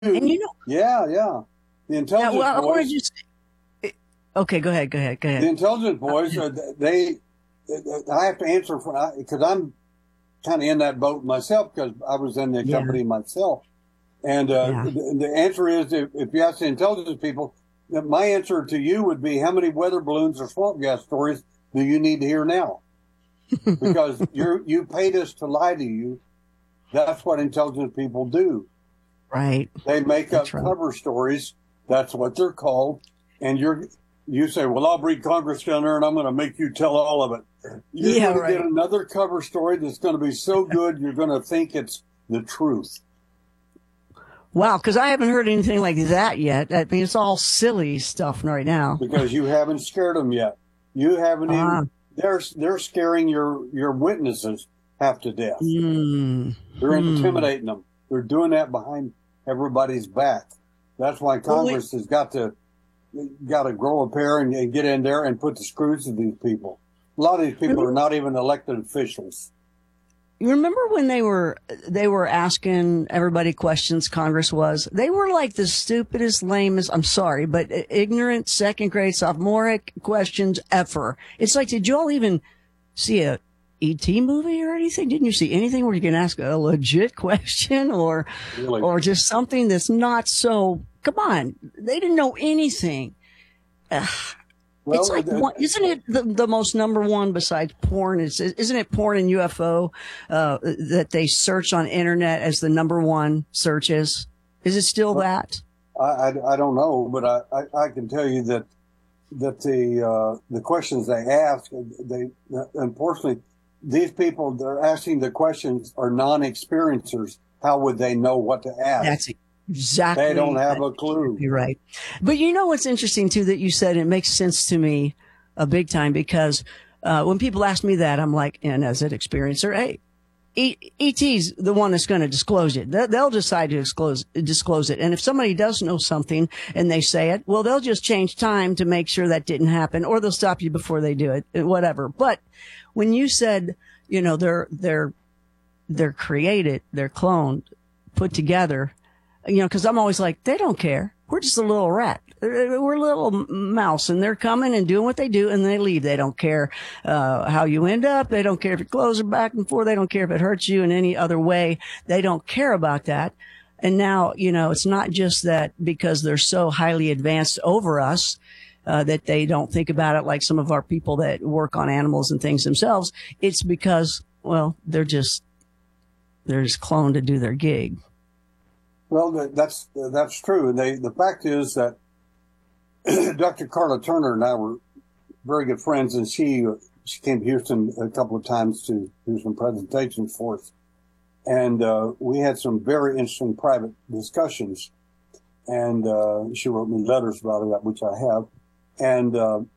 And you know, Yeah, yeah. The now, intelligence well, I want to boys, just, okay, go ahead, go the ahead. intelligence boys, they, I have to answer for, because I'm kind of in that boat myself because I was in the Yeah, company myself. And yeah. the answer is, if you ask the intelligence people, my answer to you would be, how many weather balloons or swamp gas stories do you need to hear now? Because you paid us to lie to you. That's what intelligence people do. Right. They make That's up right. cover stories. That's what they're called. And you say, well, I'll bring Congress down there and I'm going to make you tell all of it. You're Yeah, going to get right. another cover story that's going to be so good, you're going to think it's the truth Wow, because I haven't heard anything like that yet. I mean, it's all silly stuff right now. because you haven't scared them yet. You haven't Ah, even, they're scaring your witnesses half to death. mm, They're hmm. intimidating them. They're doing that behind everybody's back. That's why Well, wait, Congress has got to grow a pair and get in there and put the screws to these people. A lot of these people are remember, not even elected officials. you remember when they were asking everybody questions? Congress was. They were like the stupidest, lamest. I'm sorry, but ignorant second grade sophomoric questions ever. It's like, did you all even see a ET movie or anything? Didn't you see anything where you can ask a legit question Really. or just something that's not so? Come on, they didn't know anything. It's Well, like one, isn't it the most number one besides porn? Isn't it porn and UFO that they search on internet as the number one searches? Is it still that? I don't know, but I can tell you that the questions they ask, they unfortunately these people they're asking the questions are non-experiencers. How would they know what to ask? That's They don't exactly, have that's a clue. exactly right. But you know what's interesting too that you said it makes sense to me a big time because when people ask me that, I'm like, and as an experiencer, hey, ET's the one that's going to disclose it. They'll decide to disclose it. And if somebody does know something and they say it, well, they'll just change time to make sure that didn't happen, or they'll stop you before they do it, whatever. But when you said, you know, they're created, they're cloned, put together, you know, because I'm always like, they don't care. We're just a little rat. We're a little mouse, and they're coming and doing what they do, and they leave. They don't care how you end up. They don't care if your clothes are back and forth. They don't care if it hurts you in any other way. They don't care about that. And now, you know, it's not just that because they're so highly advanced over us that they don't think about it like some of our people that work on animals and things themselves. It's because, well, they're just cloned to do their gig. Well, that's true. And the fact is that Dr. Carla Turner and I were very good friends, and she came to Houston a couple of times to do some presentations for us, and we had some very interesting private discussions. And she wrote me letters about it, which I have, and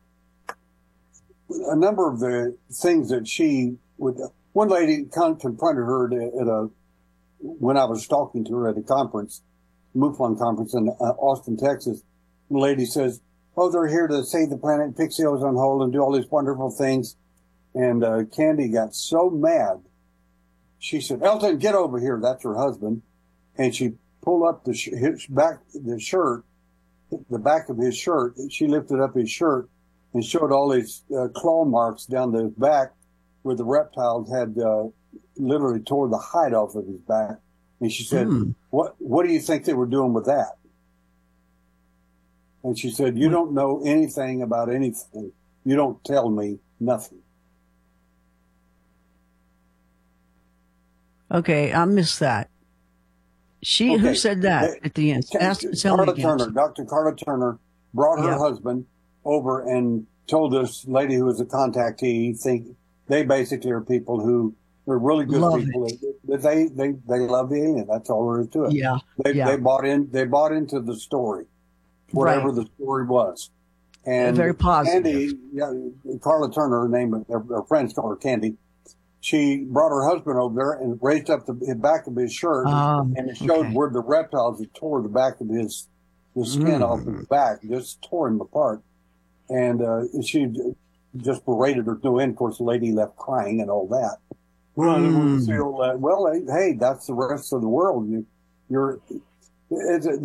a number of the things that she would. One lady confronted her at a when I was talking to her at a conference, MUFON conference in Austin, Texas. The lady says, "Oh, they're here to save the planet, fix the ozone hole, and do all these wonderful things." And Candy got so mad. She said, "Elton, get over here." That's her husband. And she pulled up the shirt, the back of his shirt. She lifted up his shirt and showed all these claw marks down the back where the reptiles had literally tore the hide off of his back. And she said, Hmm. what do you think they were doing with that? And she said, "You don't know anything about anything. You don't tell me nothing." Okay, I missed that. Who Okay. said that at the end? Tell me Carla again. Turner, Dr. Carla Turner brought her Yep. husband over and told this lady who was a contactee, think they basically are people who are really good Love people. it. They love the alien. That's all there is to it. Yeah. They Yeah. bought into the story, whatever Right. the story was. Very And positive. Candy, yeah, Carla Turner, her name, her friends call her Candy. She brought her husband over there and raised up the back of his shirt, and it showed Okay. where the reptiles had tore the back of the skin off his Mm. back, just tore him apart. And she just berated her no end. Of course, the lady left crying and all that. Well, I didn't want to see Mm. all that. Well, hey, that's the rest of the world. You're it's